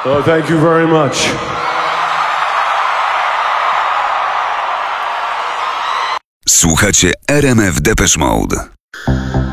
Oh, thank you very much. Słuchacie RMF Depeche Mode.